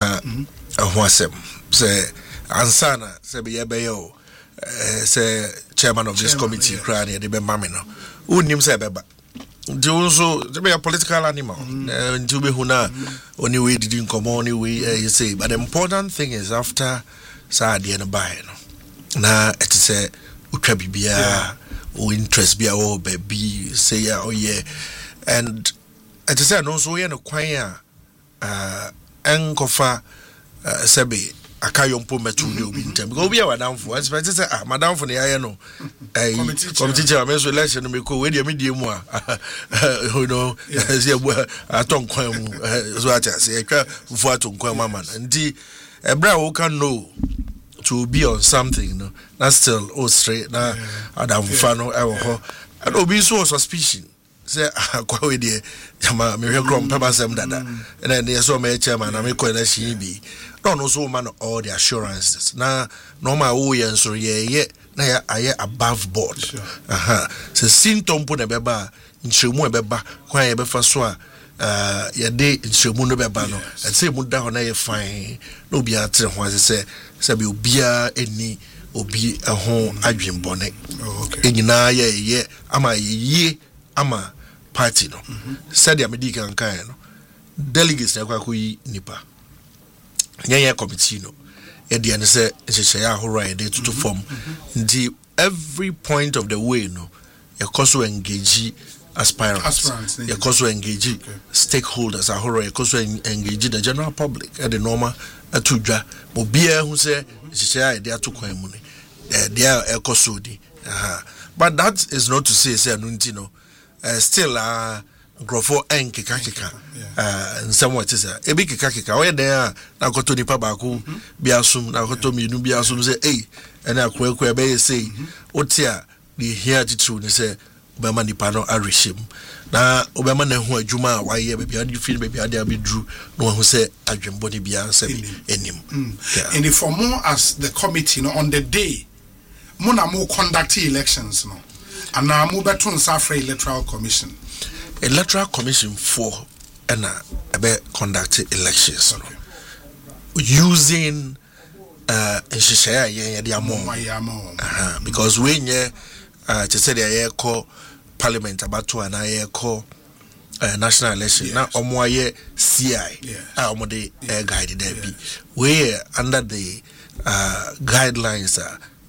na ahwasem say ansana say be yebeyo say chairman of this committee cry dey be mame no unim say beba the also be a political animal until be huna only way didn't come only way you say, but the important thing is after sa de no buy no na it say utwa bibia o interest bia o baby say oh yeah, and it say no so no kwan enkofa sebe akayo mpo metu ne obi ntem because obi awadamfo expect say madamfo ne yaye no committee chairman so election me ko we dey mu you know say aton kwan mu so acha say etwa fu aton kwan mama ndi ebra wo can know to be on something, no, that's still all straight na adamfo no e wo ho and obi so suspicion say kwa we dey jama me hwe krom papa sem dada and then they saw me chairman na me ko na shi bi no so man all the assurances na normal wo yen so ye na ya aye above board so symptom po na beba nchemu e beba kwa ye befa so a ye de nchemu no beba no and say mu da ho na ye fine no bi atre ho say be obia eni obi ho adwenbone enyina ye ama ye ama party no said the medical kan no delegates na kwa yi nipa nyanya committee no e de ne say nhehye ahoro e de to form ndi every point of the way no e koso engage aspirants e koso engage stakeholders ahoro e koso engage the general public and the normal atudwa obia hu say nhehye e de atokwan mu ne they are koso di but that is not to say no ntino still grofo enkeka somewhat is a big kaka where there na koto nipa baako biasum na koto mienu biasum say eh and akwa be say otia the here attitude ni say obama nipa no arishim na obama na hu adwuma waye be bia feel be bia dey abedru no hu say adwembo ni bia say enim and if for more as the committee no on the day mo na mo conduct elections no and now mo beton safra electoral commission for and conduct elections using because when you to say they call parliament about to and I call national election now omoye CI omode guide there be we under the guidelines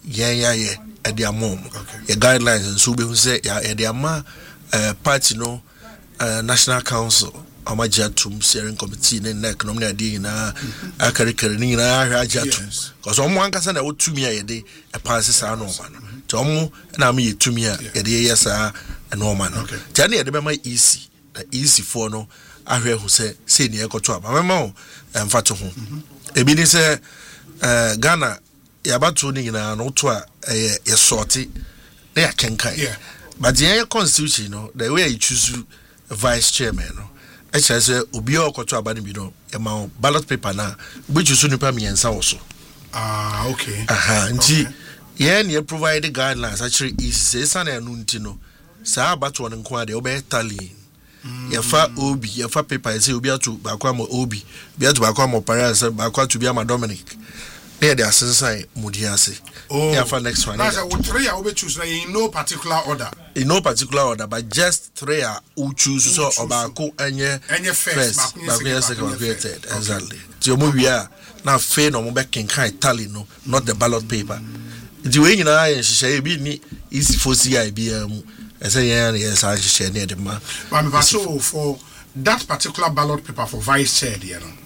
at their mom the guidelines and so be say at their ma party no national council amajatum steering committee ne economy ade na akarikari ni na ahwajatum cause omo ankasa na wotumi ayede e pass sa no ma no to omo na ma yetumi a yede yesa no ma no tani yede be ma easy for no ahwe hu se ni ekoto aba mema o mfato ho ebi ni se Ghana yabato ni na no to a ye sorti na ya kenkan but the constitution no the way you choose vice chairman no e say obi okoto abani bi no e ma ballot paper na we choose nipa miensa wo so okay nti ye na provide the guidelines actually is say sana no nti no sa abato no nko ade obey tally ye fa obi ye fa paper say obi atu ba kwa mo obi bi atu ba kwa mo parents ba kwa to bi ama Dominic they are sensai mudiase yeah for next one that's what three are we choose in no particular order but just three are who choose so obako enye first back second third exactly so mo we are now fair no mo be kenkan tally no not the ballot paper the way you know nhihye bi ni easy for CI bi am say yes I share near the man so for that particular ballot paper for vice chair there no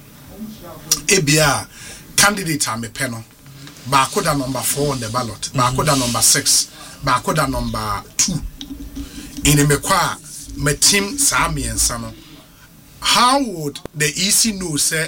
ebia candidate am peno ba koda number 4 on the ballot ba koda number 6 ba koda number 2 in me kwa me team sa miensa no how would the EC know say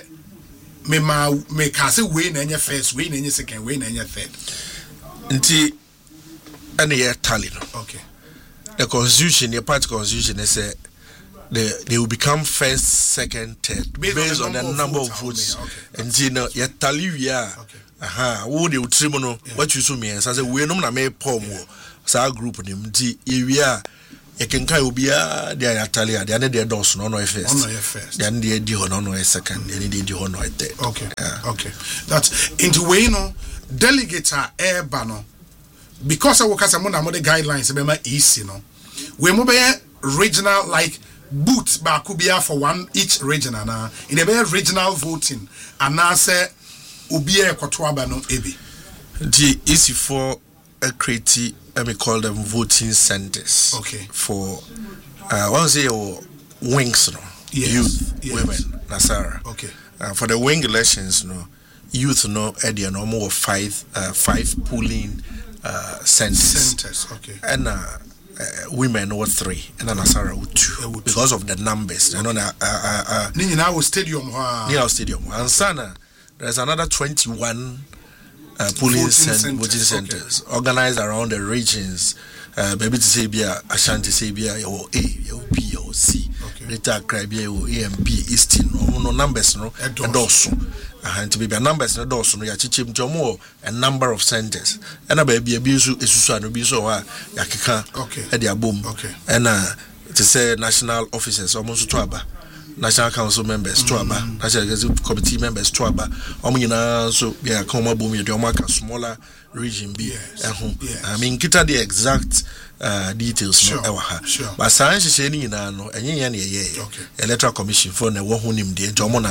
me ka say we na enye first we na enye second we na enye third nti any year tally no okay the constitution the party constitution is say they will become first, second, third based on the number of votes. And you know, you tally we are. Who they would trim no what you so mean? So I say we no na me pomo. So our group name the area you can kai obia they Italia they are the doors no first then they di no second they di no third. Okay. Okay, that's into way no delegates are no because I work as among the guidelines be easy no we mo be regional like booth ba kubia for one each region and in a regional voting and now say obia ekoto aba no ebi the easy for a creative let me call them voting centers. Okay. For one say wings no. Yes. Youth, women, Nasara. Okay. For the wing elections no, youth no area no more five polling centers. Okay. And women were 3 and Nasara were 2 because of the numbers. You know Nina stadium and Sana there's another 21 voting centers organized around the regions. Maybe to say Ashanti say or A or B or C. Later Caribbean or AMP Eastern no numbers no and also to be numbers no also no ya chichim jomo a number of centers. And a baby abisu isusu no bi so wa yakeka e dia bom. And to say national officers almost to aba. National Council members to aba, National Executive Committee members to aba. Omina so yeah, come up with the smaller region be. I mean, kita the exact details no ewa. But science is any na no enye electoral commission for na wo hunim de jomona.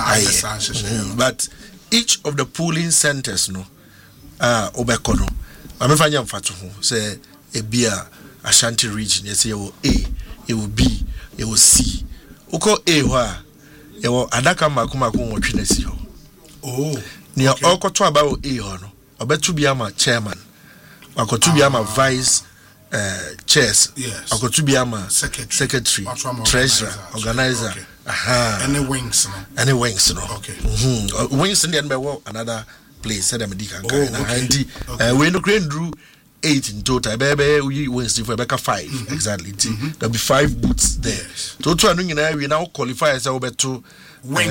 But each of the polling centers no obeko no. Amefanya mfatu ho say ebia Ashanti region yes you A, it will B, it will C. Uko ewa ewo adaka makumako nwotwe si ho ni okoto aba o no obetu bia ma chairman akotu bia ma vice chairs akotu bia ma secretary treasurer organizer any wings no wings in the another place said them can and we no create 8 in total. We Wednesday for Becca 5 exactly. There'll be 5 booths there. Total we now qualify as our to wing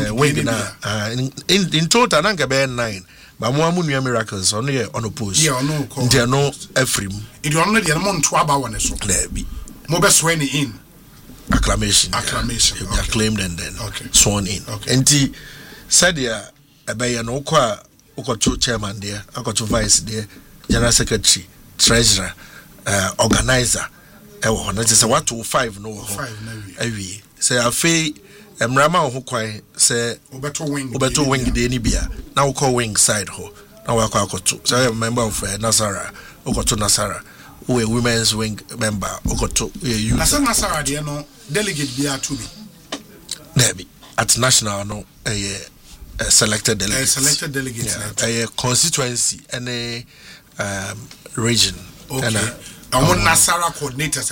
in total nanga be 9. But more miracles on here unopposed. There no Ephraim. It only the amount to about one so. There be more best in acclamation. Acclamation. Acclaimed and then sworn in. And he said there a no qua chairman there, I got to vice there, general secretary. Treasurer, organizer, that is a 125 no. 5 say I fee Mrama who quite say Obeto wing the Nibia. Now call wing side ho. Now I call to. So I am a member of Nasara, Okoto Nasara, who a women's wing member, Okoto. Nasara, dear no delegate be to be. There be at national no a selected delegate. Selected delegates. A constituency and a region. Okay. Nasara coordinators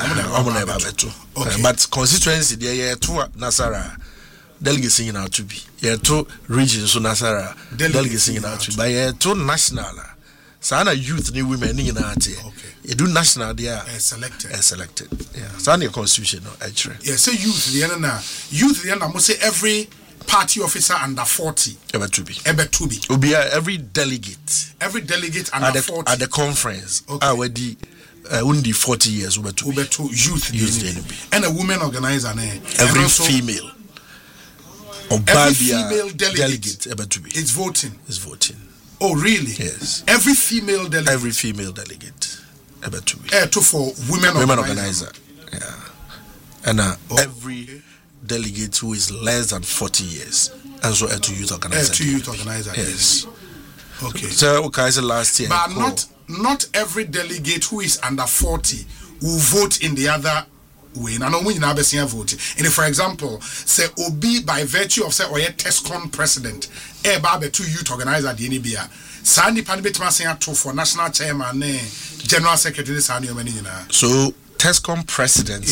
but constituency there two Nasara delegates in out to be. Two regions so Nasara delegates in out to be. Two national. Sana youth new women in out here. You do national they are selected. Yeah. Sana constitution actually. Yeah, say youth the end I must say every party officer under 40 ever to be every delegate under 40 at the conference already only 40 years over to youth and a woman organizer every female delegate ever to be it's voting oh really yes every female delegate ever to be for women organizer yeah and every delegate who is less than 40 years and so to youth organizer. Yes. Okay. So okay, last year. But not every delegate who is under 40 will vote in the other way. Now when you now be seeing voting. And for example, say Obi by virtue of say or TESCON president, babe to youth organizer the NBA. Sandy Panibetma saying to for national chairman, general secretary Sandy many. So TESCON president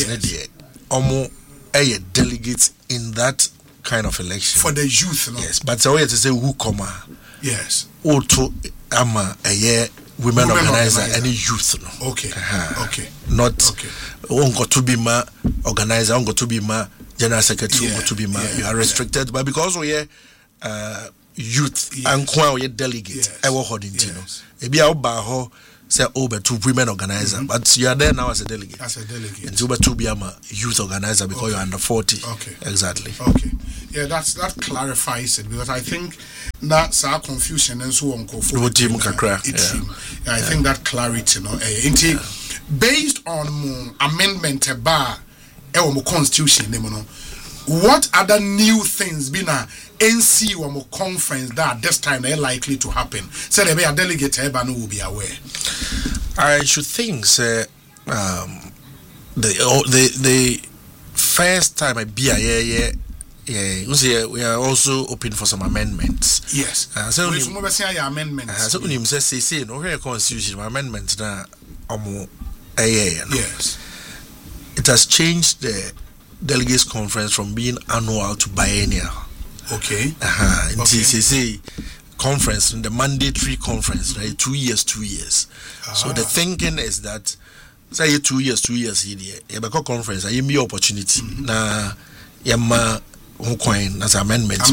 a delegate in that kind of election for the youth, no? Yes, but so to say who come yes, auto ama a women organizer any youth, no? Okay, not got to be ma organizer, got to be ma general secretary, got to be ma. You are restricted, but because we youth and kwa we delegate, I will hold it, you know. Ebi a ba ho say over to women organizer, but you are there now as a delegate. And over to be a youth organizer because you're under 40. Okay. Exactly. Okay. Yeah, that clarifies it, because I think that's our confusion and so on. I think that clarity, based on amendment bar constitution, what other new things been a NC or conference that this time they're likely to happen? So there be a delegate will be aware. I should think the first time I be we are also open for some amendments. Yes. So we amendments. So we say no here constitution amendments na yes. It has changed the delegates conference from being annual to biennial. Okay. Okay. Conference, the mandatory conference, right? 2 years. So the thinking is that say 2 years here, you conference, you have opportunity. Na yama coin as amendment.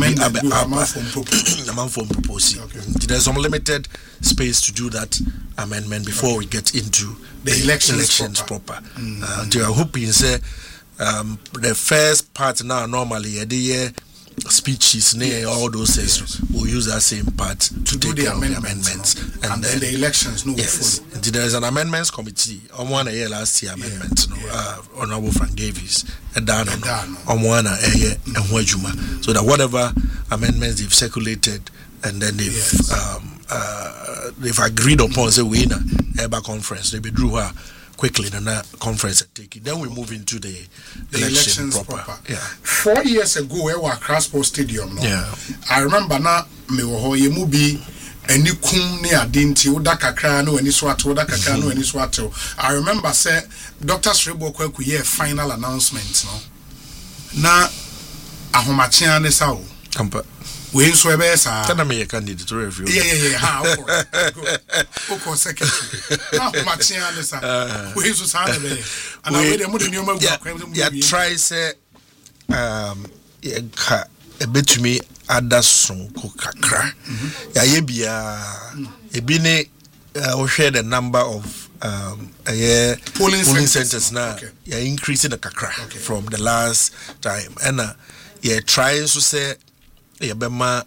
There's some limited space to do that amendment before we get into the elections proper. They are hoping say the first part now normally the speeches all those things we'll use that same part to take do the amendments. And then the elections yes. There is an amendments committee on one year last year amendments Honorable Frank Davies on one year and so that whatever amendments they've circulated and then they've agreed upon say we in a conference they withdrew her quickly in a conference taking. Then we move into the elections proper. Yeah. 4 years ago, we were at Crossport Stadium. No? Yeah. I remember now me wo ye mu bi ani kum ne adenti wo da kakra no ani swato ani swato. I remember say Dr. Srebo Kwaku ye final announcement no. Na ahomachia ne sa o. Kampa. We nso ebe sa. Tana me candidate to review. Yeah. Ha, okay, secretary. Now ahomachia ne sa. We nso sa na be. And we dey mo de nyoma gu yeah, try say ka ebetumi adason ko kakra. Ya ye bia ebi ne share the number of polling centers now. Okay. Yeah, increasing the kakra from the last time. And yeah, try to say bema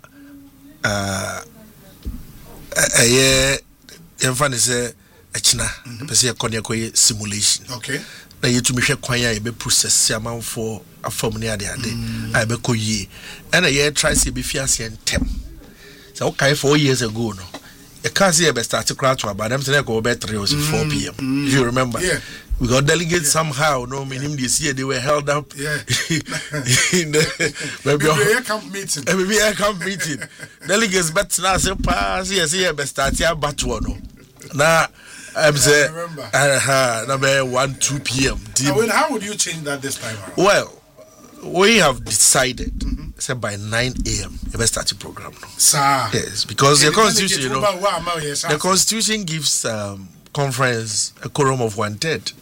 enfane say echina pese yakonia koye simulation. Okay. Na yetumi hwe kwan ya be process amanfo afam ne ade I be koyi. And yeah, try say be fiase entem. So okay 4 years ago no. You can't see a start to crash about them say go be 3 or 4 p.m. If you remember. Yeah. We got delegates somehow, no meaning this year they were held up. Yeah. In maybe a camp meeting. Maybe a camp meeting. Delegates but now say pass yes be start here but no. Now I'm say number 1 2 p.m. How would you change that this time around? Well, we have decided say by 9 a.m. you start the program now. Sir. Yes, because the constitution, the constitution gives conference a quorum of 1/3.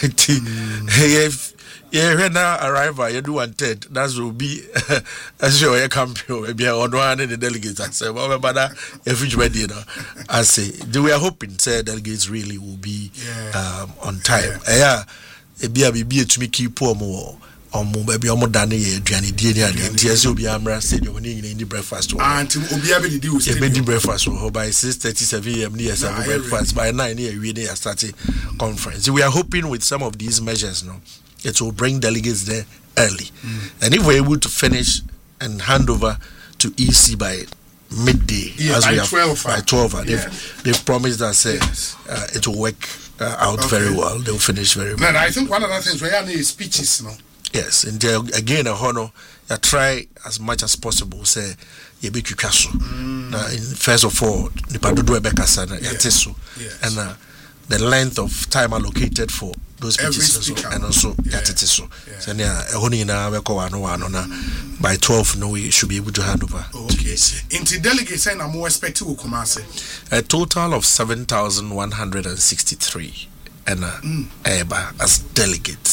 If now arrival you do 1/3, that will be as your campaign maybe on one of the delegates. I say well but everybody I say we are hoping say delegates really will be on time. Be to me keep more baby dane ye aduane die ni ade ntia obi amra stadium ni nyina ndi breakfast until obi abedi di stadium be breakfast by 6:37 am near some breakfast by 9 here we dey start conference. We are hoping with some of these measures it will bring delegates there early. And if we're able to finish and hand over to EC by midday as we have 12 they've promised us it will work out very well. They'll finish very well. And I think one of the things we have is speeches Yes, and again, I try as much as possible. Say, you be kikaso. First of all, the padudu ebekasana yateso, and the length of time allocated for those speeches and also yateso. So by 12, we should be able to hand over. Okay. Into delegates, I'm more expecting a total of 7,163. And as delegates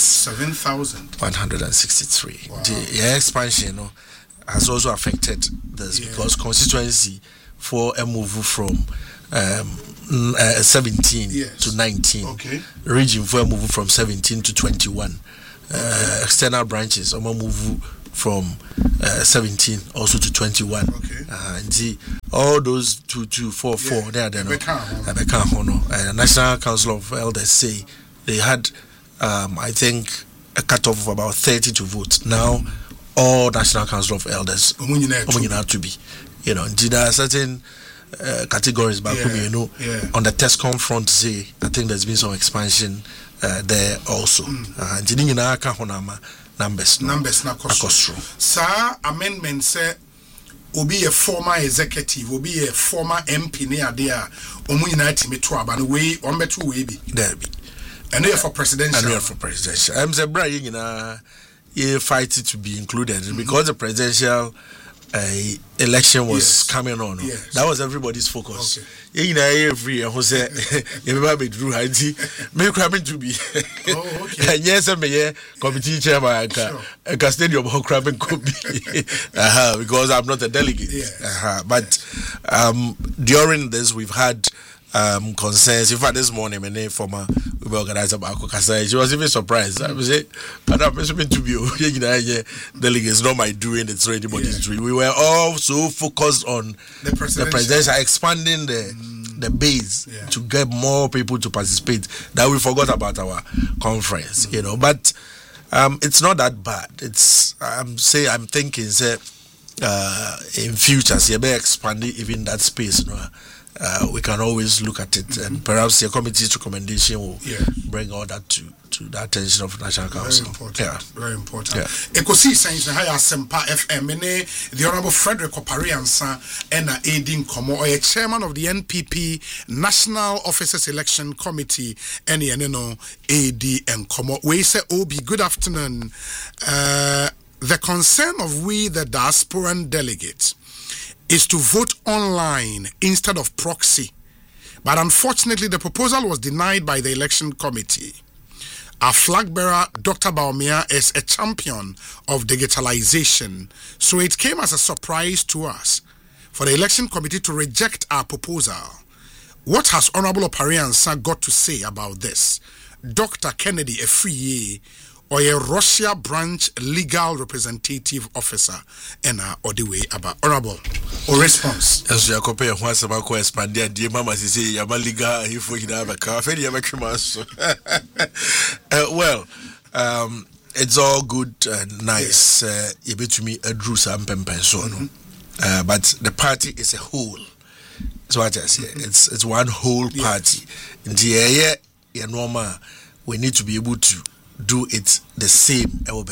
7,163. Wow. The expansion has also affected this because constituency for a move from 17 to 19. Okay. Region for a move from 17 to 21. External branches move from 17 also to 21. Okay. And all those 2, 4, 4 they are there. National Council of Elders say they had I think a cutoff of about 30 to vote. Now all National Council of Elders to be, there are certain categories back on the TESCOM front. Say I think there's been some expansion there also. Numbers na cost. Sir, amendment say obi a former executive, obi a former MP near there. Omunyina timi to aba no way on betu way bi. There be. And here for presidential. I'm saying Brian you fight it to be included because the presidential election was coming on. That was everybody's focus. Every year who said everybody drew ID make crabbing to be. And yes, I'm a committee chairman and stadium how crabbing could be. Because I'm not a delegate. But during this we've had concerns. In fact, this morning, my former organizer Bakukasa, she was even surprised. I was saying, but I'm to be delegates, not my doing, it's anybody's doing. We were all so focused on the presidential expanding the base to get more people to participate that we forgot about our conference, But it's not that bad. I'm thinking, say, in future, see, be expanding even that space, we can always look at it, and perhaps the committee's recommendation will bring all that to the attention of National Council. Very important. Ekosi Saints na haya Sempa FM the Honorable Frederick Opariansa and Aiding Komo, or a chairman of the NPP National Officers Election Committee, and AD and Komo. We say Obi, good afternoon. The concern of we the diasporan delegates is to vote online instead of proxy. But unfortunately, the proposal was denied by the election committee. Our flag bearer, Dr. Baumia, is a champion of digitalization, so it came as a surprise to us for the election committee to reject our proposal. What has Honorable Opariansa got to say about this? Dr. Kennedy Efriye, or a Russia branch legal representative officer, and or the way about Honorable or response. As you compare once about expanded, dear Mama say, Yamaliga, if we have a cafe, well, it's all good and nice. You bet to me a drew some pempensono. But the party is a whole. That's what I say. It's one whole party. In the area, normal, we need to be able to do it the same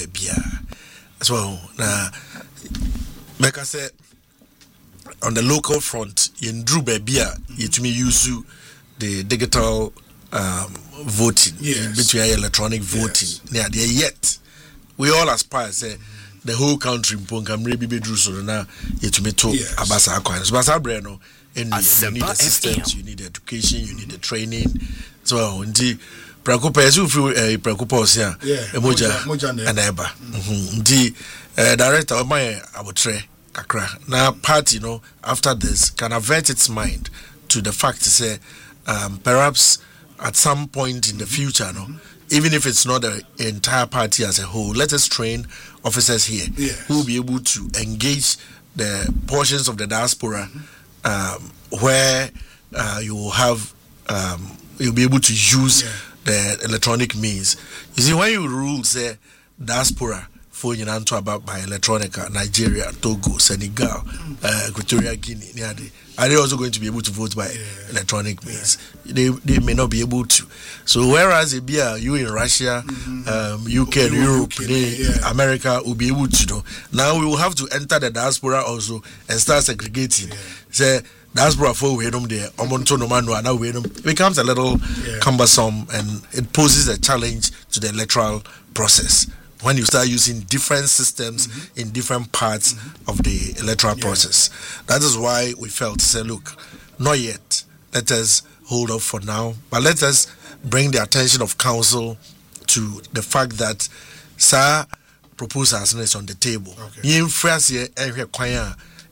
so now like I said, on the local front in Drew Babia it may use the digital voting between electronic voting yet we all aspire say the whole country can maybe be Drew so now it may talk abasa coins but Breno and you need assistance, you need education, you need the training, so indeed Preocupa as you feel preocupa osia emoja and eba the director of my abotre kakra na party after this can avert its mind to the fact to say perhaps at some point in the future even if it's not the entire party as a whole, let us train officers here who will be able to engage the portions of the diaspora where you will have you'll be able to use the electronic means. You see, when you rule say diaspora for about by electronica, Nigeria, Togo, Senegal, Equatorial Guinea, are they also going to be able to vote by electronic means? They may not be able to. So whereas you in Russia, UK, Europe, America will be able to do. Now we will have to enter the diaspora also and start segregating. Say diaspora for we there, it becomes a little cumbersome and it poses a challenge to the electoral process when you start using different systems in different parts of the electoral process. That is why we felt to say, look, not yet. Let us hold off for now, but let us bring the attention of council to the fact that proposals is on the table.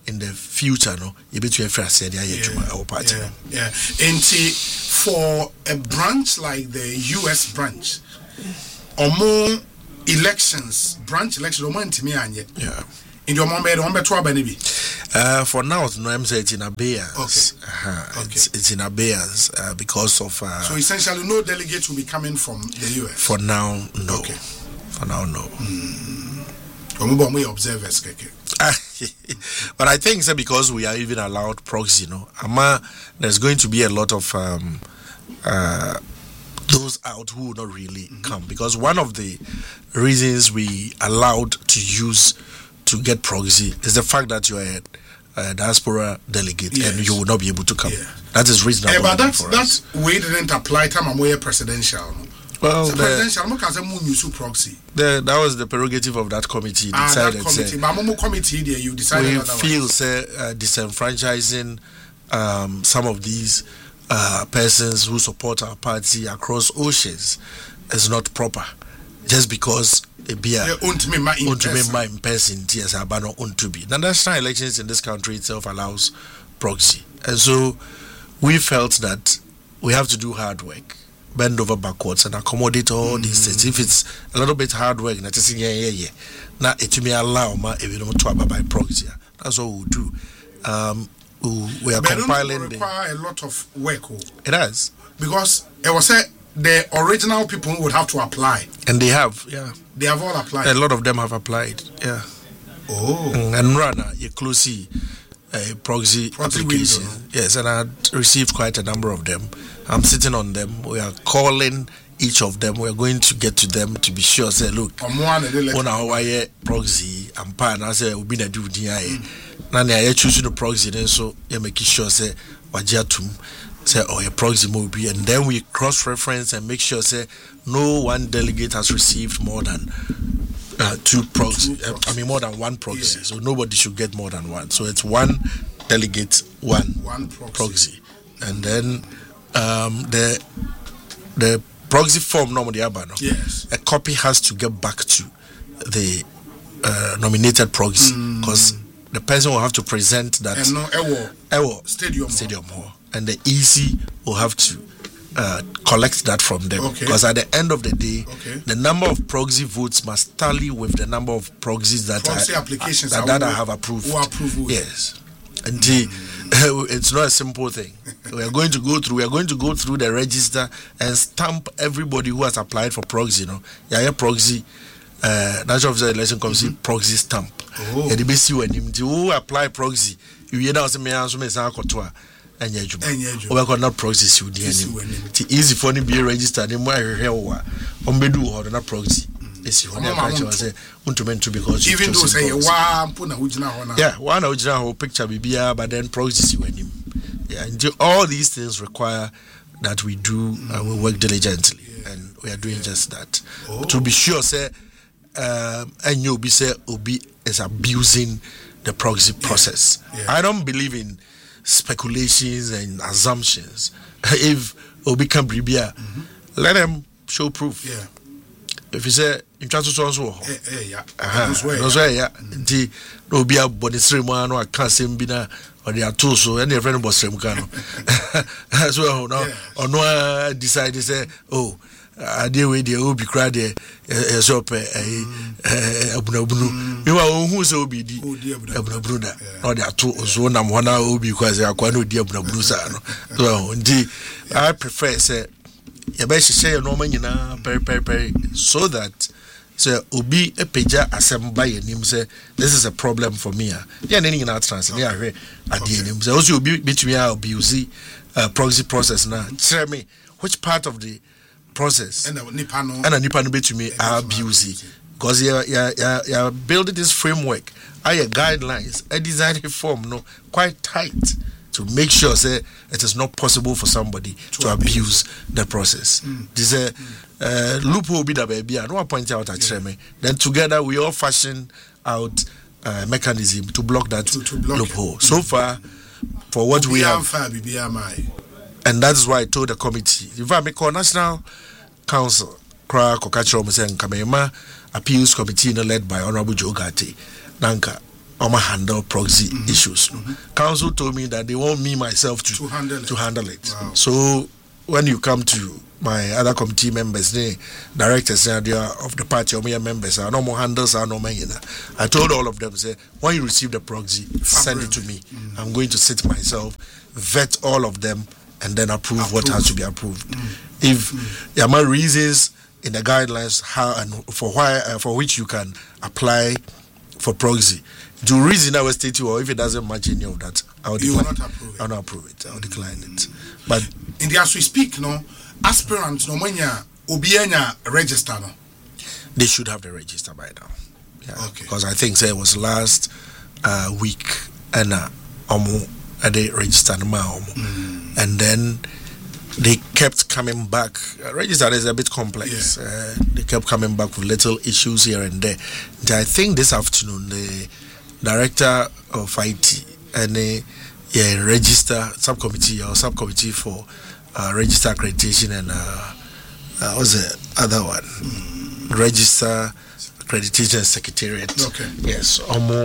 in the future no you bet you free said our party. Yeah. And for a branch like the US branch or more elections, branch election or more intimi. Yeah. In your mom bed, for now, no, I'm saying it's in abeyance. Okay. It's in abeyance because of. So essentially, no delegates will be coming from the US. For now, no. Okay. For now, no. Observers, but I think because we are even allowed proxy, there's going to be a lot of those out who will not really come, because one of the reasons we allowed to use to get proxy is the fact that you are a diaspora delegate and you will not be able to come. That is reasonable. But that way didn't apply time I'm presidential. Well, so presidential, proxy. That was the prerogative of that committee. Decided, that committee. But committee there, you decided we feel disenfranchising some of these persons who support our party across oceans is not proper, just because be a in person. Yes, the national elections in this country itself allows proxy, and so we felt that we have to do hard work, bend over backwards, and accommodate all these things. If it's a little bit hard work, now it may allow by proxy. That's what we'll do. We are compiling. It require a lot of work. It has, because it was the original people would have to apply, and they have. Yeah, they have all applied. A lot of them have applied. Yeah. Oh. And Rana, you closely proxy application. Yes, and I received quite a number of them. I'm sitting on them. We are calling each of them. We are going to get to them to be sure. Say, look, on our proxy, I'm pan. I say, we'll be na do DI. Nani, I choose the proxy, then so you make sure say, wajatum. Say, oh, a proxy will be, and then we cross-reference and make sure say no one delegate has received more than two proxy. More than one proxy. Yeah. So nobody should get more than one. So it's one delegate, one proxy, and then the proxy form normally yes, a copy has to get back to the nominated proxy, because the person will have to present that stadium hall, and the EC will have to collect that from them, because at the end of the day, the number of proxy votes must tally with the number of proxies that I have approved. Yes, and it's not a simple thing. We are going to go through the register and stamp everybody who has applied for proxy. Proxy. National Officer Election Commission proxy stamp. And the best you who apply proxy, you now say me answer me say akotoa anya adwuma. We call not proxy you dey anim. It easy for ni be register dem ahwehwe wo a ombedu ho na proxy. Esi ho na ka say untumentu because even though say wa mpo na ugina ho na. Yeah, one na ugina ho picture bibia, but then proxy you anim. Yeah, and all these things require that we do and we work diligently, and we are doing just that. To be sure say and you'll be say Obi is abusing the proxy process. I don't believe in speculations and assumptions. If Obi can be here, let them show proof. If you say in chance to also the Obi a body ceremony or can't say bina or they are too so and their friend was ceremony. As well now or no decide to say, oh, I deal with the Obi crowd there, shop Abunabunu. You are who's Obi Abunabuna, or they are two so nam one Obi because they are quite no dear Abunabunu. Well, indeed, I prefer say, you best say no man, very, so that so Obi a pager assemble by a name say, this is a problem for me. Yeah, any in our translate, yeah, at the name. So also be between our abuse proxy process now. Tell me which part of the process and a nipano bet to me abuse, because you're building this framework, guidelines, a design form quite tight to make sure say it is not possible for somebody to abuse the process. This loophole be the baby, I don't point out at me. Then together we all fashion out a mechanism to block that loophole. So far, for what we have. And that's why I told the committee, if I make a national council, appeals committee led by Honorable Joe Gatti, Nanka, handle proxy issues. Council told me that they want me myself to handle it. Wow. So when you come to my other committee members, the directors of the party, or my members, no more handles are no more. I told all of them, say, when you receive the proxy, send it to me. I'm going to sit myself, vet all of them, and then approve what has to be approved. If there are reasons in the guidelines how and for which you can apply for proxy, the reason I was stating, or if it doesn't match any of that, I will decline. I will not approve it. I will decline it. But in the as we speak, no aspirants, no manya obianya register, no. They should have the register by now. Yeah. Okay. Because I think it was last week and they registered and then they kept coming back. Register is a bit complex. Yeah. They kept coming back with little issues here and there. And I think this afternoon the director of IT and the register subcommittee for register accreditation and what's the other one? Register accreditation secretariat. Okay. Yes,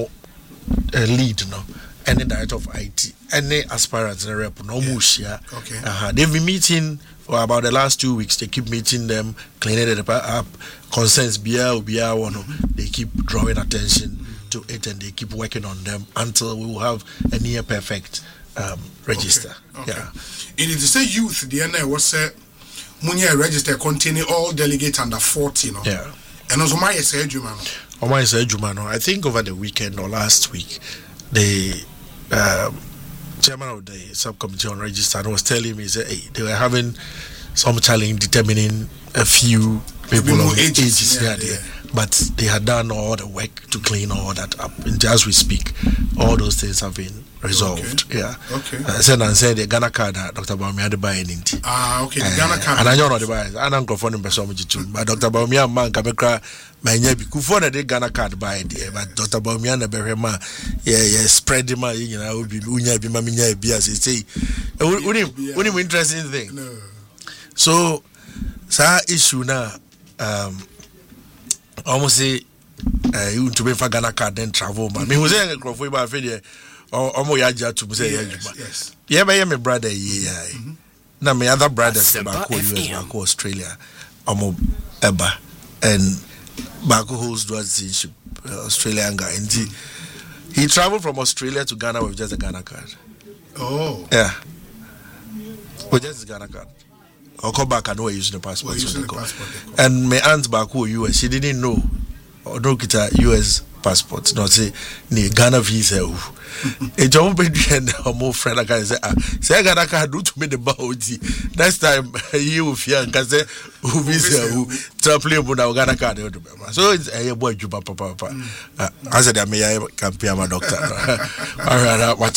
lead, no. Any director of IT, any aspirants in rep, no mushia. Okay. They've been meeting for about the last 2 weeks. They keep meeting them, cleaning it up, concerns they keep drawing attention to it, and they keep working on them until we will have a near perfect register. Okay. Yeah. In the say youth, the NA was Munya register containing all delegates under 40, no. Yeah. And also my say Jumano. I think over the weekend or last week, the chairman of the subcommittee on register was telling me, they were having some challenge determining a few people of ages there. But they had done all the work to clean all that up. And as we speak, all those things have been resolved. Okay. Yeah. Okay. I said the Ghana card Dr. Baumia de buy anything. Okay, the Ghana card. And I know the buy. I don't go for them too. But Dr. Baumia man Kamekra Manyabi Kufona the Ghana card buy there. But Dr. Baumia na berema spread him be unya be maminya be as say. Only interesting thing. No. So issue now almost say you to be for Ghana card then travel man. Me was saying Crawford about failure or yaja to say yes. Yeah, but my brother now my other brothers back US, back Australia, Eba and back holds citizenship Australian guy. And he traveled from Australia to Ghana with just a Ghana card. Oh. Yeah. With just a Ghana card. I'll come back and know using the passport. And my aunt back who US, she didn't know or no get a US passport. No say ni Ghana visa. A John Bedrian or more friend I can say Ghana card do to me the bounty. Next time you fear can say who visa who trample about Ghana card. So it's a boy juba papa. I said I may I can be my doctor. I watch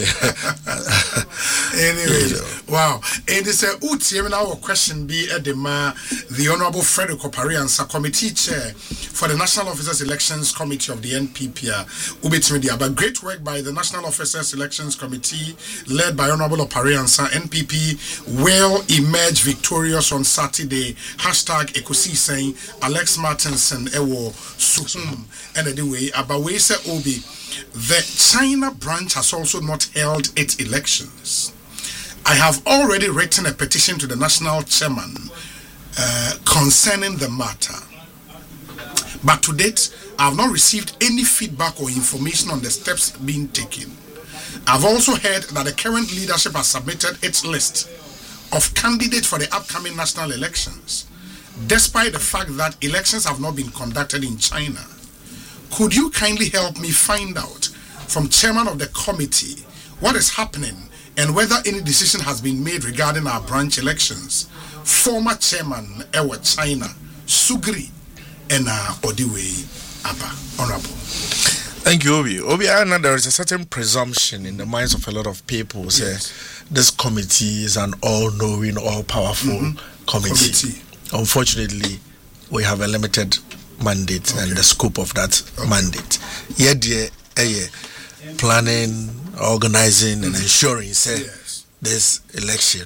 Anyway, wow. And it's a our question be at the Honorable Frederick Opariansa, Committee Chair for the National Officers Elections Committee of the NPP. Media, but great work by the National Officers Elections Committee, led by Honorable Opariansa. NPP will emerge victorious on Saturday. Hashtag Ekosi saying Alex Martinson Ewo Suhum. And anyway, about Wese Obi, the China branch has also not held its elections. I have already written a petition to the national chairman concerning the matter. But to date, I have not received any feedback or information on the steps being taken. I've also heard that the current leadership has submitted its list of candidates for the upcoming national elections, despite the fact that elections have not been conducted in China. Could you kindly help me find out from chairman of the committee what is happening and whether any decision has been made regarding our branch elections? Former chairman Ewa China, Sugri, and Odiwe Abba. Honorable. Thank you, Obi. I know there is a certain presumption in the minds of a lot of people say this committee is an all-knowing, all-powerful committee. Unfortunately, we have a limited mandate and the scope of that mandate. Yet, planning, organizing, and ensuring this election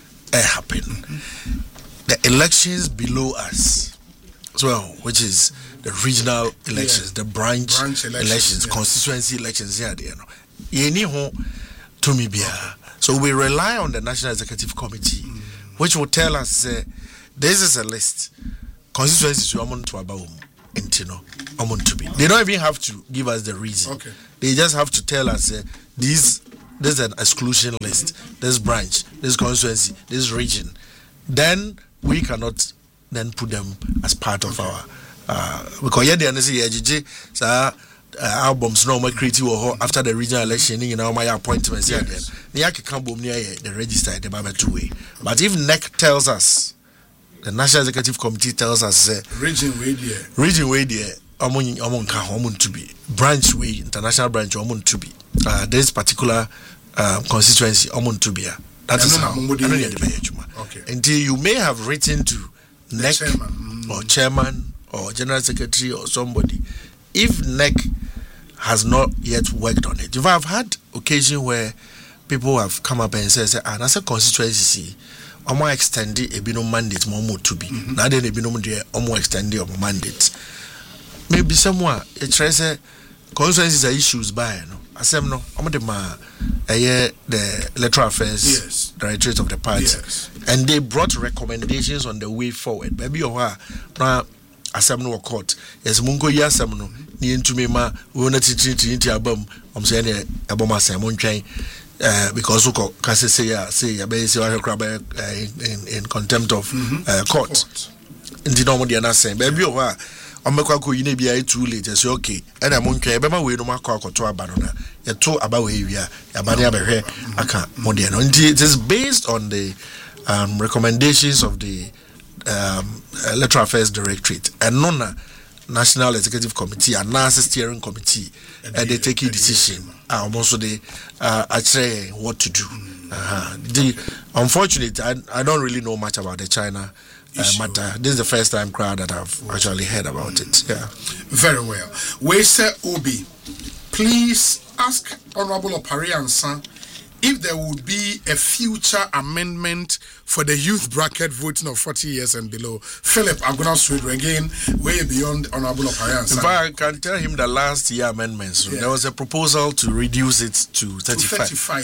happen. The elections below us, well, which is the regional elections, the branch elections, constituency elections here, to me, so we rely on the National Executive Committee, which will tell us this is a list. Constituencies to about they don't even have to give us the reason. Okay. They just have to tell us this is an exclusion list, this branch, this constituency, this region. Then we cannot then put them as part of our because albums no more creative after the regional election, my appointments here then. The register the Baba two way. But if NEC tells us, the National Executive Committee tells us region way there to be branch way, international branch to be this particular constituency to be that is how okay. Until you may have written to NEC or chairman or general secretary or somebody. If NEC has not yet worked on it, if I've had occasion where people have come up and said, and as a constituency, I'm more extending a binum mandate more to be. Now then a binum there, I'm more extending a mandate. Maybe somewhere it tries constituencies are issues by no. I said no, I'm the electoral affairs directorate of the party, and they brought recommendations on the way forward. Maybe you are now. Assembly or court. Yes, Mungo Yasamno, near to me, ma, we want to album. I'm saying a bomb as a moon because Uko Cassia say a base in contempt of court. In the normal, you're not saying, baby, you are. I'm a quack, you may be too late. As okay, and I'm on Cabema, we don't want to to a banana. You're too about where you are. A banana, I can't. Modiano. It is based on the recommendations of the electoral affairs directorate and non National Executive Committee and NASA steering committee and they take a decision also they actually what to do. Unfortunately I don't really know much about the China matter. This is the first time crowd that I've actually heard about it. Very well. We say Obi, please ask Honorable Opariansa if there would be a future amendment for the youth bracket voting of 40 years and below. Philip, I'm going to switch again, way beyond Honorable Opariansa. In fact, I can tell him the last year amendments. So there was a proposal to reduce it to 35.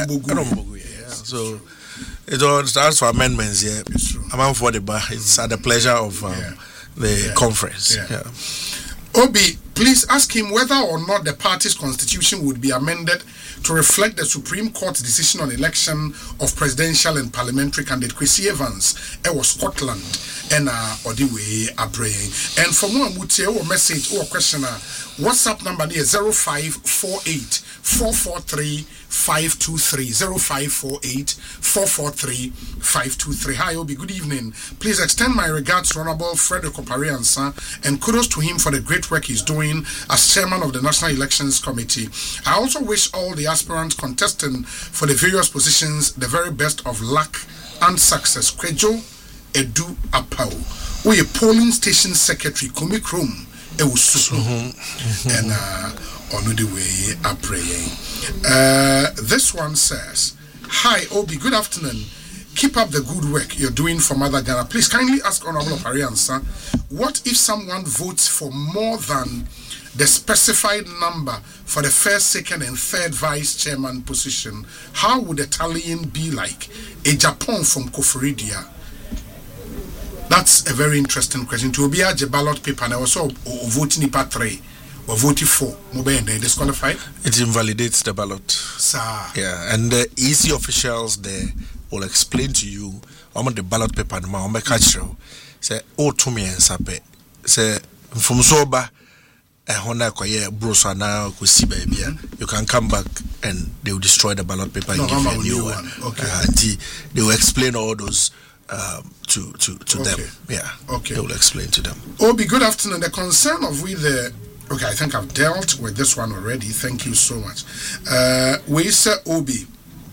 So it all stands for amendments. I'm for the bar. It's at the pleasure of the conference. Obi, please ask him whether or not the party's constitution would be amended to reflect the Supreme Court's decision on election of presidential and parliamentary candidate Kwesi Evans. It was Scotland and Odiwe Abrey. And for more or message or question, WhatsApp number is 0548 443 523 0548 443 523. Hi Obi, good evening. Please extend my regards to Honorable Frederick Opariansa and kudos to him for the great work he's doing as chairman of the National Elections Committee. I also wish all the aspirants contesting for the various positions the very best of luck and success. Kwejo Edu Apau, we a polling station secretary, Kumi Krum, and on the way are praying. This one says, hi Obi, good afternoon. Keep up the good work you're doing for Mother Ghana. Please kindly ask Honorable Opariansa, what if someone votes for more than the specified number for the first, second, and third vice chairman position? How would the tallying be like? A Japan from Koforidia. That's a very interesting question. To be a ballot paper, and also voting part 3 or voting 4, they disqualified. It invalidates the ballot. Sir. Yeah, and the EC officials there will explain to you on the ballot paper. I'm a catcher. Say, oh, to me and Sape. Say, from Soba. You can come back and they will destroy the ballot paper and give you a new one. Okay. They will explain all those to them. Yeah. Okay. They will explain to them. Obi, good afternoon. The concern of okay, I think I've dealt with this one already. Thank you so much. We say Obi.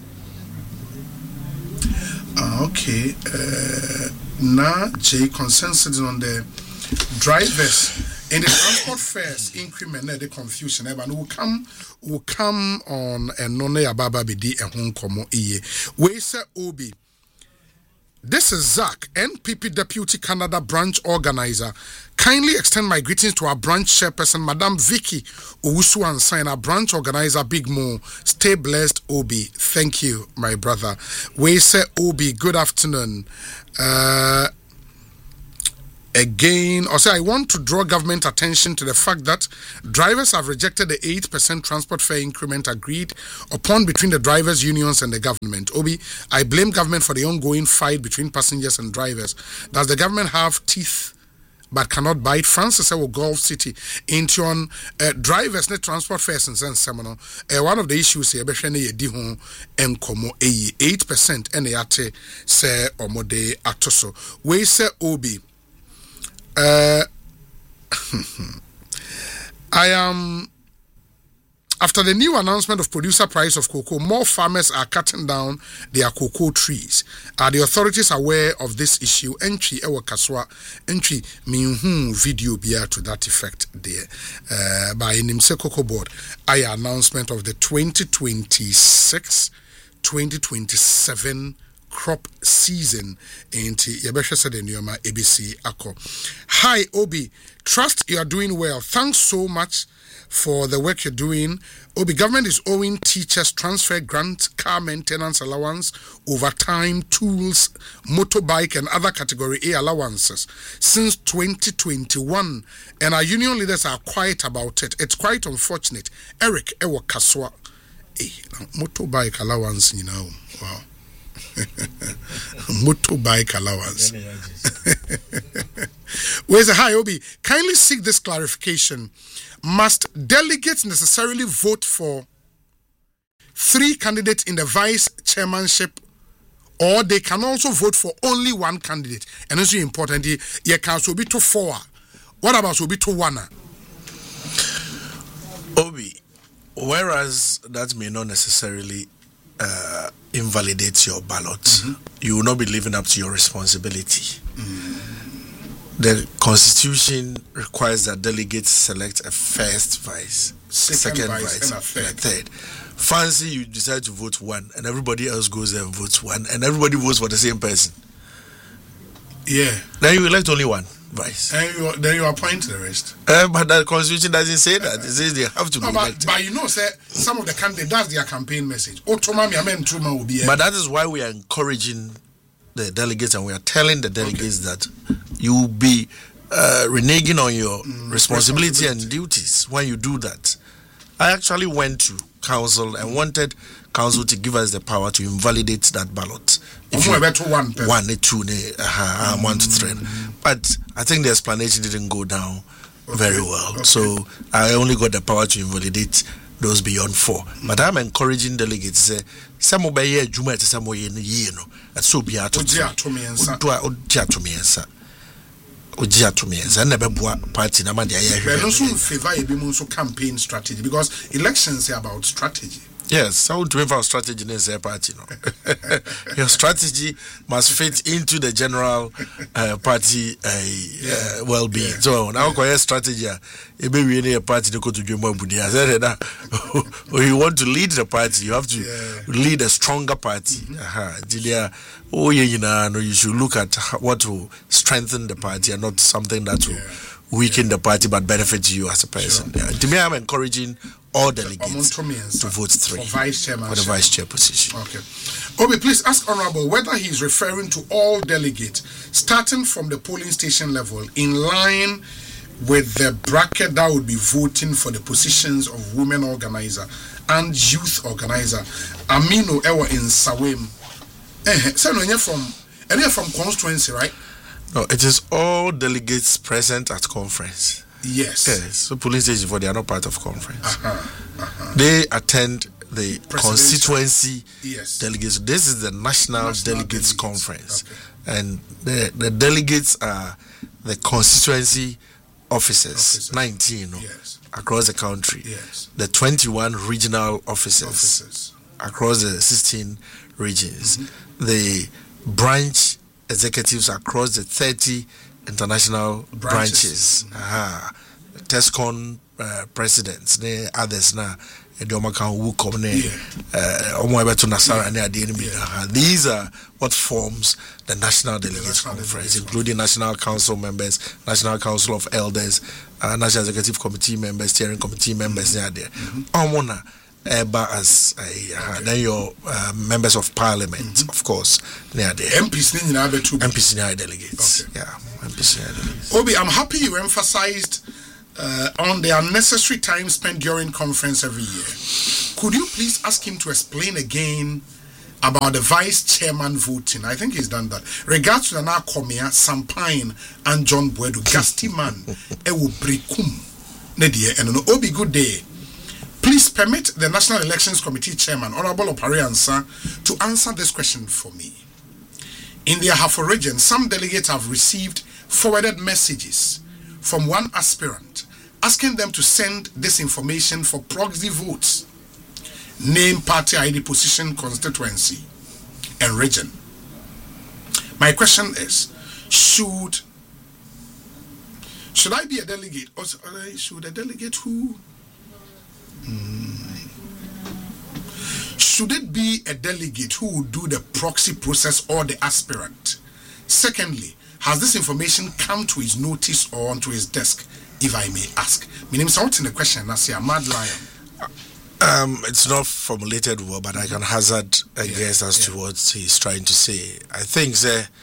Okay. Now J consensus on the drivers. In the transport fares increment, the confusion, and will come on and none ababa bidi ehun komo iye. We say Obi. This is Zach, NPP Deputy Canada Branch Organizer. Kindly extend my greetings to our branch chairperson, Madam Vicky Owusu Ansah, and our branch organizer, Big Mo. Stay blessed, Obi. Thank you, my brother. We say, Obi, good afternoon. Again, I want to draw government attention to the fact that drivers have rejected the 8% transport fare increment agreed upon between the drivers' unions and the government. Obi, I blame government for the ongoing fight between passengers and drivers. Does the government have teeth but cannot bite? Francis Ewo Gulf City into on drivers net transport fares and seminal. One of the issues here, Beshane Dihon and Komo 8% and the ate say omode atoso. We say Obi. I am after the new announcement of producer price of cocoa, more farmers are cutting down their cocoa trees. Are the authorities aware of this issue? Entry ewa kaswa entry minhu video biya to that effect there by Nimse Cocoa Board. Announcement of the 2026-2027 crop season into Yabesha said in Yoma ABC Ako. Hi Obi, trust you are doing well. Thanks so much for the work you're doing. Obi, government is owing teachers transfer grant, car maintenance allowance, overtime, tools, motorbike and other category A allowances since 2021, and our union leaders are quiet about it. It's quite unfortunate. Eric Ewo Kaswa, motorbike allowance, you know, wow. Motorbike allowance. Where's the hi Obi? Kindly seek this clarification. Must delegates necessarily vote for 3 candidates in the vice chairmanship, or they can also vote for only 1 candidate? And it's important. You can also be to 4. What about so be to 1? Obi, whereas that may not necessarily invalidate your ballot, you will not be living up to your responsibility. The constitution requires that delegates select a first vice, second vice, and a third. Fancy you decide to vote 1 and everybody else goes there and votes 1 and everybody votes for the same person. Yeah. Then you elect only 1 vice. And then you appoint the rest. But the constitution doesn't say that. It says they have to be elected. But you know, sir, some of the candidates, that's their campaign message. But that is why we are encouraging the delegates and we are telling the delegates that you will be reneging on your responsibility and duties when you do that. I actually went to council and wanted council to give us the power to invalidate that ballot. If you, 1 2 1 to 3. But I think the explanation didn't go down very well. Okay. So I only got the power to invalidate those beyond 4. But I'm encouraging delegates to say, some of the Juma to some way in the year, and so be out to me and never party. I don't favor a campaign strategy because elections are about strategy. Yes, I would favor strategy in a party. No? Your strategy must fit into the general party well-being. Yeah. So now, strategy, maybe a party to go to Juma Budia. Or you want to lead the party, you have to lead a stronger party. You should look at what will strengthen the party and not something that will weaken the party but benefit you as a person. Sure. To me, I'm encouraging all delegates to vote 3 for the vice chair position. Okay. Obi, please ask Honorable whether he is referring to all delegates starting from the polling station level in line with the bracket that would be voting for the positions of women organizer and youth organizer. Amino Ewa in Sawem. So you're from constituency, right? No, it is all delegates present at conference. Yes. So polling station they are not part of conference. They attend the constituency delegates. This is the national delegates conference. Okay. And the delegates are the constituency officers. 19 across the country. Yes. The 21 regional officers across the 16 regions. The branch executives across the 30 international branches. TESCON presidents, others now, Edomaka who come to Nasara. These are what forms the National Delegates Conference, including National Council members, National Council of Elders, National Executive Committee members, Steering Committee members. As then your members of Parliament, of course, MPs delegates. Okay. Yeah, MPs delegates. Obi, I'm happy you emphasized on the unnecessary time spent during conference every year. Could you please ask him to explain again about the vice chairman voting? I think he's done that. Regards to the Nakomia, Sampine, and John Buedu, Gastiman, Ewu Brikum, Nedia, and Obi, good day. Please permit the National Elections Committee Chairman, Honorable Opare Ansah, to answer this question for me. In the Ahafo region, some delegates have received forwarded messages from one aspirant asking them to send this information for proxy votes. Name, party ID, position, constituency, and region. My question is, should I be a delegate? Or should a delegate who... Should it be a delegate who will do the proxy process or the aspirant? Secondly, has this information come to his notice or onto his desk, if I may ask? Meaning, something in the question, I say a mad lion. It's not formulated well, but I can hazard a guess as to what he's trying to say. I think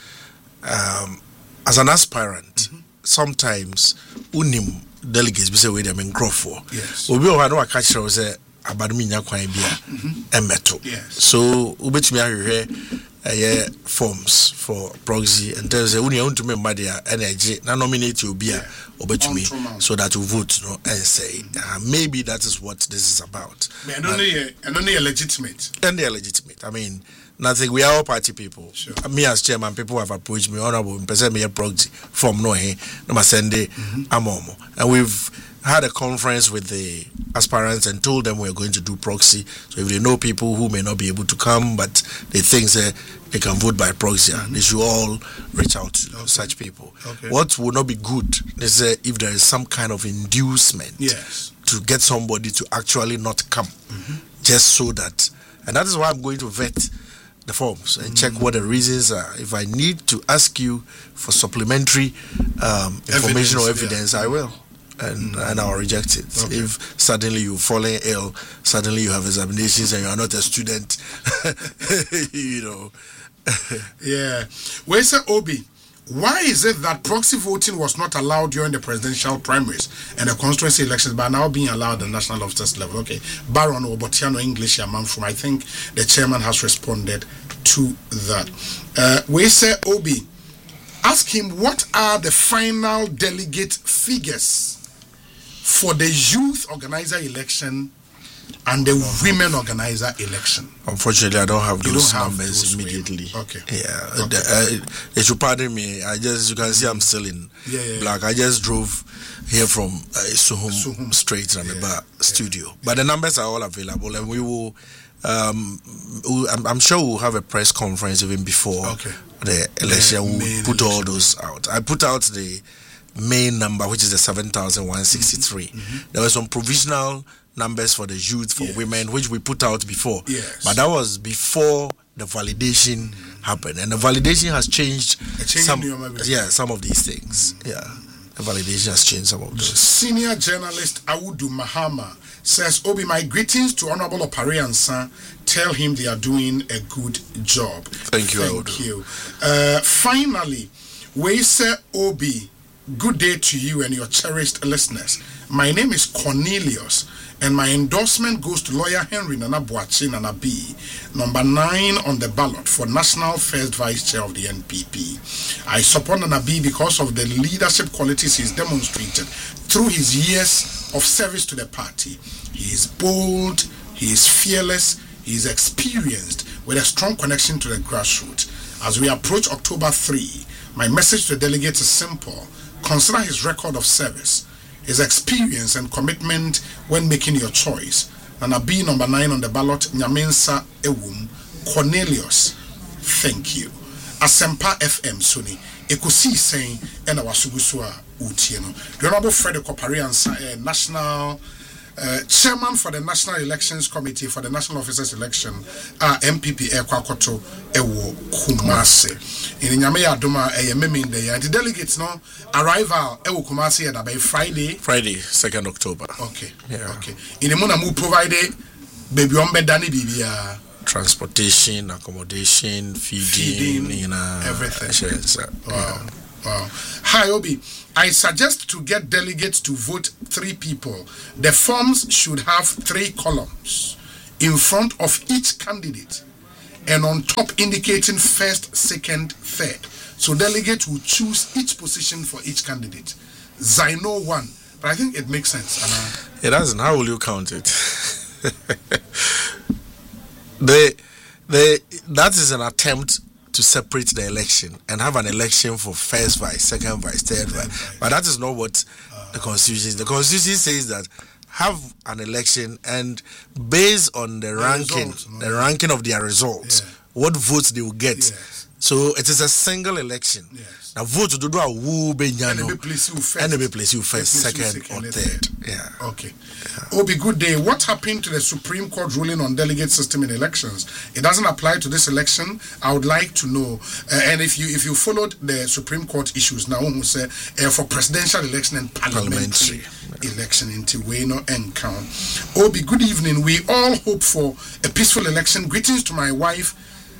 as an aspirant, sometimes unim delegates be say we them in Crawford. Yes. Obi o hanu akachira we say abadumi nya kwan bia emeto. So ubetumi ahwehwe forms for proxy and tell say uni want to make madia energy na nominate obi a obetumi so that we vote no and say maybe that is what this is about. And only legitimate. And they are legitimate. I mean, nothing. We are all party people. Sure. Me as chairman, people have approached me, honorable, present me a proxy from no Sende Amomo, and we've had a conference with the aspirants and told them we're going to do proxy. So if they know people who may not be able to come, but they think they can vote by proxy, they should all reach out to such people. Okay. What would not be good is if there is some kind of inducement to get somebody to actually not come, just so that, and that is why I'm going to vet the forms and check what the reasons are. If I need to ask you for supplementary information or evidence, I will. And I'll reject it. Okay. If suddenly you're falling ill, suddenly you have examinations and you are not a student, Yeah. Where's the Obi? Why is it that proxy voting was not allowed during the presidential primaries and the constituency elections, but now being allowed at the national officers level? Okay. Baron Obotiano English Yamanfum, I think the chairman has responded to that. Where's the Obi? Ask him what are the final delegate figures for the youth organizer election and the women organizer election. Unfortunately, I don't have those numbers immediately. Okay. Yeah. Okay. You should pardon me. You can see I'm still in black. I just drove here from Suhum straight from the bar studio. But the numbers are all available, and we will. I'm sure we'll have a press conference even before the election. We'll put all those out. I put out the main number, which is the 7,163. There were some provisional numbers for the youth, for women, which we put out before. But that was before the validation happened. And the validation has changed some of these things. The validation has changed some of those. Senior journalist Awudu Mahama says, Obi, my greetings to Honorable Opare Ansah. Tell him they are doing a good job. Thank you, Awudu. Thank you. Finally, we say, Obi, good day to you and your cherished listeners. My name is Cornelius, and my endorsement goes to Lawyer Henry Nana Boakye Nana B, number 9 on the ballot for National First Vice Chair of the NPP. I support Nana B because of the leadership qualities he's demonstrated through his years of service to the party. He is bold, he is fearless, he is experienced with a strong connection to the grassroots. As we approach October 3, my message to the delegates is simple. Consider his record of service, his experience and commitment when making your choice. Nana B, number 9 on the ballot, Nyamensa Ewum, Cornelius. Thank you. Asempa FM Suni. Ekusi saying, Ena Wasugusua Utieno. The Honorable Frederick Opare Ansah, National chairman for the National Elections Committee for the National Officers Election, MPP Ekwakoto Ewo Kumasi. In Nyame Adoma Meme the delegates no arrival Ewo Kumasi at by Friday 2nd October. Okay. Yeah. Okay. In the Monamu provided baby Ombe Dani Bibia. Transportation, accommodation, feeding, everything. Wow. Wow. Hi, Obi. I suggest to get delegates to vote 3 people. The forms should have 3 columns in front of each candidate and on top indicating first, second, third. So delegates will choose each position for each candidate. Zaino 1. But I think it makes sense. It doesn't. How will you count it? That is an attempt to separate the election and have an election for first vice, second vice, third vice. But that is not what the Constitution is. The Constitution says that have an election and based on the ranking of their results, what votes they will get. Yes. So it is a single election. Yes. Now vote to do a woo benyano and they place you first, second or third. Yeah. Okay. Yeah. Obi, good day. What happened to the Supreme Court ruling on delegate system in elections? It doesn't apply to this election. I would like to know. And if you followed the Supreme Court issues now, who say for presidential election and parliamentary election in Tiweno and count. Obi, good evening. We all hope for a peaceful election. Greetings to my wife,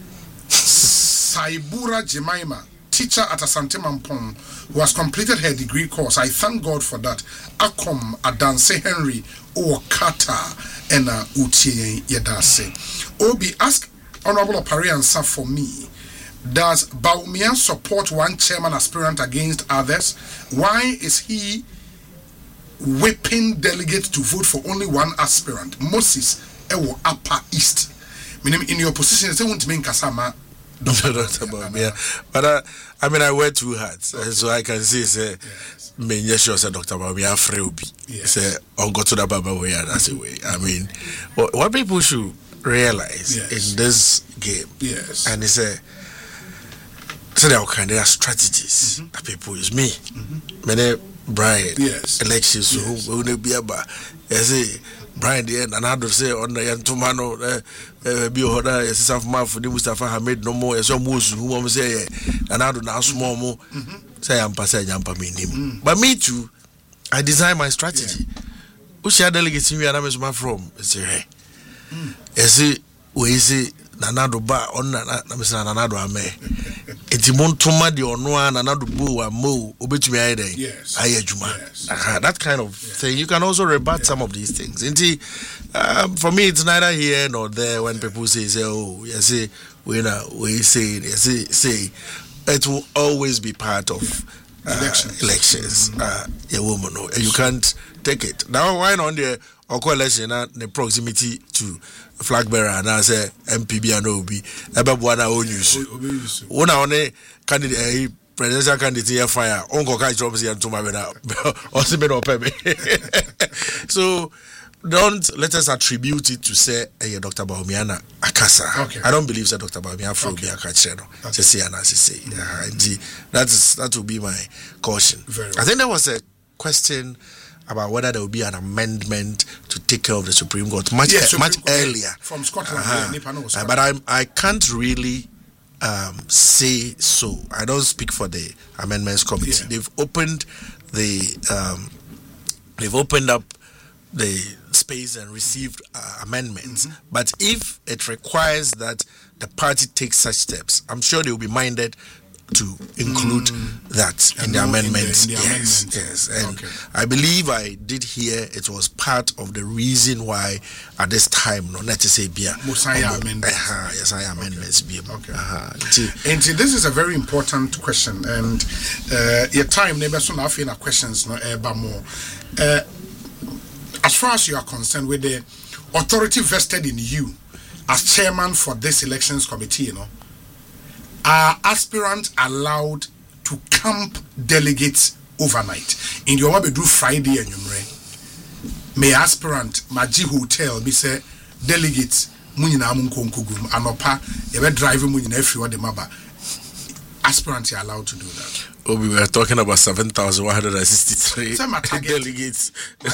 Saibura Jemima, teacher at Asante Mampong, who has completed her degree course. I thank God for that. Akom Adanse Henry Okata and Utie Yedase. Obi, ask Honorable Opariansa for me. Does Baumia support one chairman aspirant against others? Why is he whipping delegates to vote for only one aspirant? Moses Ewo Upper East. Meaning in your position, they won't mean Kasama. But I mean, I wear 2 hats, so I can say, me sure say Dr. Baumia Freubi, say on go to the Baba way and that's the way. I mean, what people should realize in this game, and they say there are kind of strategies that people use. Me, many Brian elections, who will be about. Say Brian the end, and I do say on the Yantumano, be order, yes, of my for the Mustafa Hamid no more, as almost who want to say, and I do now small more say I'm passing Yampa him. But me too, I design my strategy. Who share delegates in Yanama from? Say, hey, yes, we say, Nanado ba on Nanado Ame. It's Montoma di Onwa, Nanado Boo, and Mo, Obitume Ide, Ayajuma. That kind of thing. You can also rebut some of these things. For me, it's neither here nor there when people say, oh, yes, we say, it will always be part of elections. A woman, you can't take it. Now, why not the election the proximity to flag bearer and I say MPB and OB, Ebabuana own use. One only candidate, presidential candidate here fire, Uncle Kai Jobs here to my also been open. So don't let us attribute it to say Dr. Baumiana Akasa. Okay. I don't believe that Dr. Baumia Frobia Kacheno. Just say and as say. That will be my caution. I think there was a question about whether there will be an amendment to take care of the Supreme Court much earlier from Scotland. But I can't really say so. I don't speak for the amendments committee. They've opened up the space and received amendments. But if it requires that the party takes such steps, I'm sure they will be minded to include that in the amendments. Yes. And I believe I did hear it was part of the reason why at this time, let us say, amendments. And this is a very important question, and your time never soon after questions more. As far as you are concerned, with the authority vested in you as chairman for this elections committee, are aspirants allowed to camp delegates overnight? In your do Friday and may aspirant Maji Hotel be say delegates munina munkonkugum anopa ebe driving munina everywhere the maba. Aspirants are allowed to do that. we were talking about 7,163 delegates.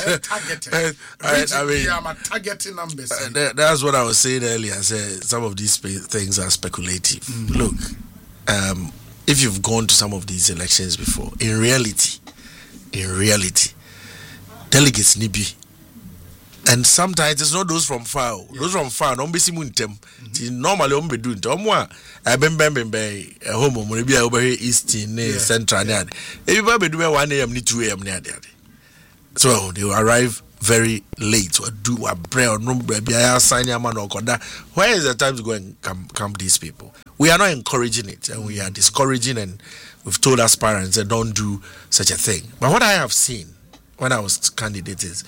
I mean, I'm targeting numbers. That's what I was saying earlier. I said some of these things are speculative. Look, if you've gone to some of these elections before, in reality, delegates need be. And sometimes it's not those from far. Those from far, don't be simuntem. Normally, don't be doing. I've been home. Maybe over here, East, Central. Everybody do 1 a.m. 2 a.m. So they will arrive very late. Or do a prayer or no baby. I sign your man or conda. Where is the time to go and come these people? We are not encouraging it, and we are discouraging. And we've told aspirants that don't do such a thing. But what I have seen when I was candidate is.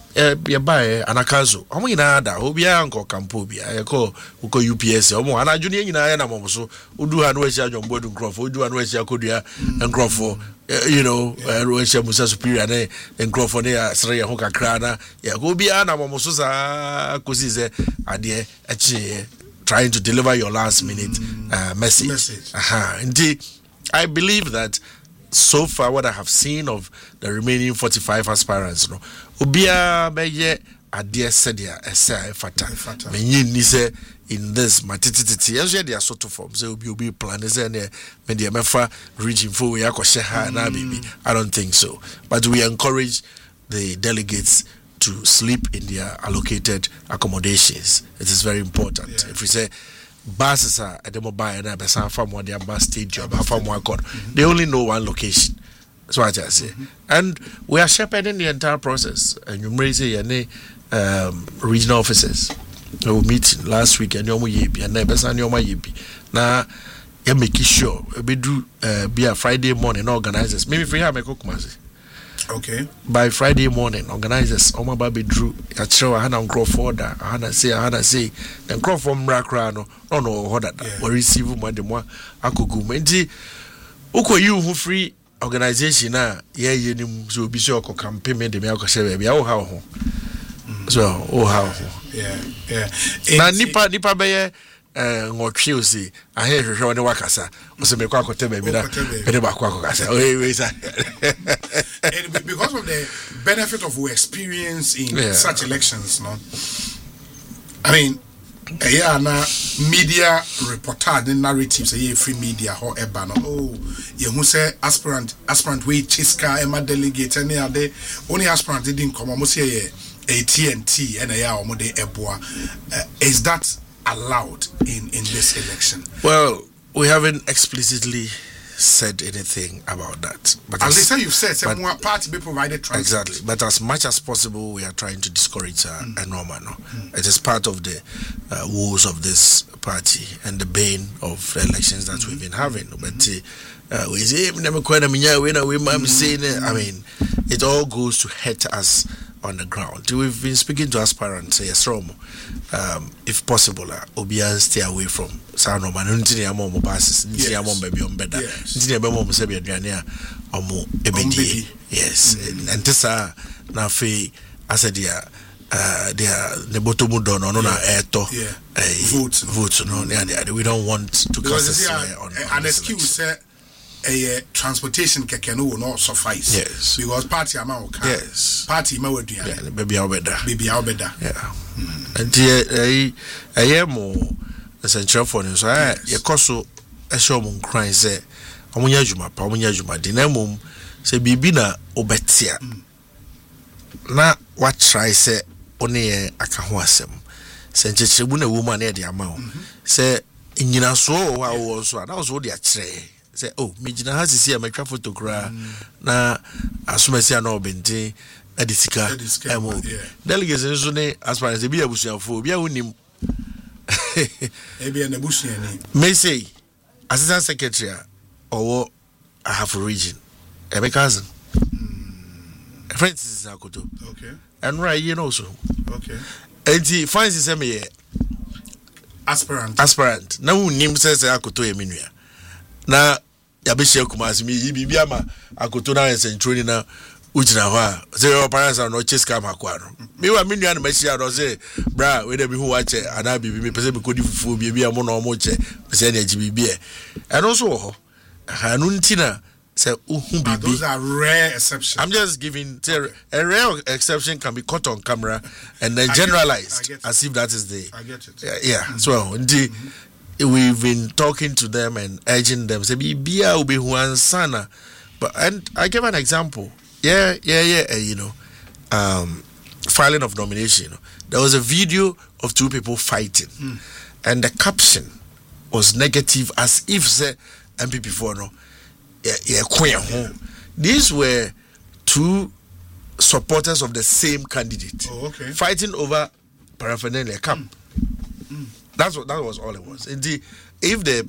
By anakazo omo ina da obi anko campo bia e ko UPS omo anaju ni nyina ya na mo so odu ha no ehia John Bodu Nkrofo odu ha no ehia Kodua Nkrofo you know ehia Musa Superior na Nkrofo ne ya sere ya ho kakra na ya obi na mo so sa kosi ze ade echi trying to deliver your last minute message. Indeed, I believe that so far what I have seen of the remaining 45 aspirants, no, Ubia Beye Adia Sedia Esa Fata. Meaning ni say in this matititi, as they are sort of forms, they will be plan is any media mefa region for we akosheha na bibi. I don't think so. But we encourage the delegates to sleep in their allocated accommodations. It is very important. Yeah. If we say buses are at the mobile and from what their bus stadium from one court, they only know one location. That's what I say. And we are shepherding the entire process. And you may say any regional officers. We will meet last week and you're yebi and never san you're yebi. Now you make sure we do be a Friday morning organizers. Maybe if we have a cook mass. Okay. By Friday morning, organizers Oma Baby Drew at show Hana Crawford, Hana say, and Crawford Mrakrano, no, that we receive Mademo Akugu. Menti Uko you who free organization now, ye so be sure campaign the Melko Sebe, oh how. So, oh how. Yeah. Nipa Baye. Ngothiusi ahe hwehwe ne wakasa osemekwa akotebe bi da ene bakwa akokasa and because of the benefit of our experience in such elections, no, I mean na media reportage the narratives free media however no you who say aspirant we chiska ema delegate any ade only aspirant didn't come almost say AT&T and omode eboa. Is that allowed in this election? Well, we haven't explicitly said anything about that. But as they say, you've said some more party be provided transport. Exactly. But as much as possible, we are trying to discourage a normal. It is part of the woes of this party and the bane of the elections that we've been having. But we say, I mean, it all goes to hurt us on the ground. We've been speaking to aspirants, yes, Romo. If possible, Obia stay away from Sano Manunti Amom Basses, Niamon Baby on Beda, Niamon Sebiania, Omo Ebedi. Yes, and Tessa Nafi Asadia. They are the bottom of Don on Eto votes. No, we don't want to cast an excuse. A transportation can not suffice. Yes, because party amount. Yes, party mawadu. Yeah, baby albeda. Yeah. And here, I am more essential for you. So I also a show mon crying say, Amunya Juma, Dinamum, say Bibina Obetia. Na what try say only a Akahwasem. Sent a woman near the amount. Say in your so I was one. I was what they are tray. Say, oh, Mijina has to see a make photograph na Asumesi no bente Edisika delegates as far as the Bia Bushia Bia Unim Maybe an Abusian may say Assistant Secretary or I have a region a cousin Francis Zakoto. Okay. And right, you know so. Okay. And he finds his MA aspirant. Now name says Akoto Eminia. Na yabeshia kumasi mi bibia ma akoto na century na ujina hwa say your parents are not chase come akwa no me wa me nua na machia no say bra we dey be hu wa che ana bibi me pese be kodi fufu bibia mo na omo che pese na ji bibia and also ho hanu ntina say those are rare exceptions. I'm just giving a rare exception can be caught on camera and then generalized as if that is the. I get it. Yeah. So indeed, we've been talking to them and urging them. Say, be sana. But and I give an example. Yeah. Filing of nomination. There was a video of two people fighting, and the caption was negative, as if say MPP4 no. These were two supporters of the same candidate fighting over paraphernalia camp. That was all it was. Indeed, if the